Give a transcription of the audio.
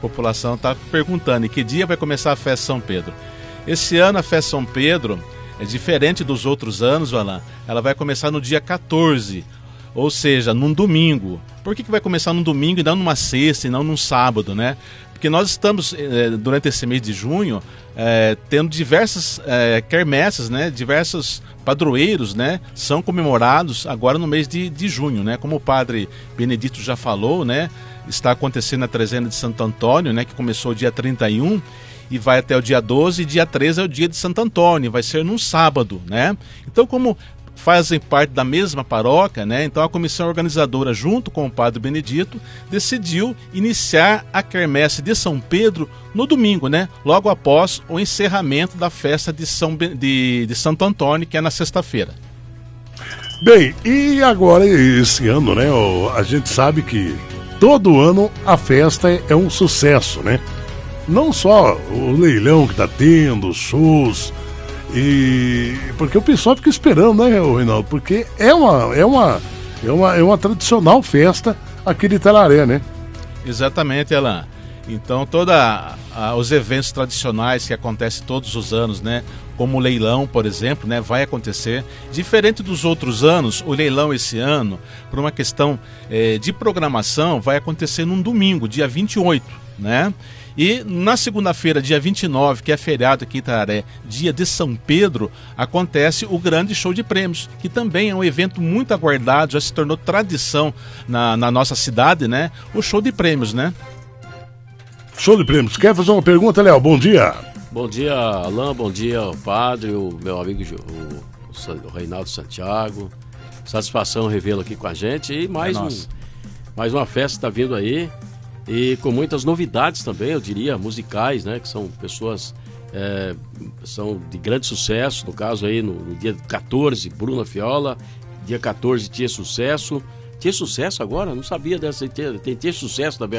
população está perguntando, e que dia vai começar a festa São Pedro? Esse ano a festa São Pedro é diferente dos outros anos, Alain. Ela vai começar no dia 14, ou seja, num domingo. Por que vai começar num domingo e não numa sexta e não num sábado, né? Porque nós estamos, durante esse mês de junho, tendo diversas quermesses, né? Diversos padroeiros, né? São comemorados agora no mês de junho, né? Como o padre Benedito já falou, né? Está acontecendo a trezena de Santo Antônio, né? Que começou dia 31 e vai até o dia 12, e dia 13 é o dia de Santo Antônio, vai ser num sábado, né? Então, como fazem parte da mesma paróquia, né? Então a comissão organizadora, junto com o padre Benedito, decidiu iniciar a quermesse de São Pedro no domingo, né? Logo após o encerramento da festa de Santo Antônio, que é na sexta-feira. Bem, e agora esse ano, né? A gente sabe que todo ano a festa é um sucesso, né? Não só o leilão que tá tendo, os shows, e porque o pessoal fica esperando, né, Reinaldo? Porque é uma tradicional festa aqui de Itararé, né? Exatamente, Alain. Então, os eventos tradicionais que acontecem todos os anos, né? Como o leilão, por exemplo, né? Vai acontecer. Diferente dos outros anos, o leilão esse ano, por uma questão de programação, vai acontecer num domingo, dia 28, né? E na segunda-feira, dia 29, que é feriado aqui em Itararé, dia de São Pedro, acontece o grande show de prêmios, que também é um evento muito aguardado, já se tornou tradição na nossa cidade, né? O show de prêmios, né? Show de prêmios. Quer fazer uma pergunta, Léo? Bom dia. Bom dia, Alain. Bom dia, o padre, o meu amigo o Reinaldo Santiago. Satisfação revê-lo aqui com a gente. E mais uma festa está vindo aí. E com muitas novidades também, eu diria, musicais, né? Que são pessoas são de grande sucesso. No caso aí, no dia 14, Bruna Fiola. Dia 14, Tia Sucesso. Tia Sucesso agora? Não sabia dessa. Tem Tia Sucesso também.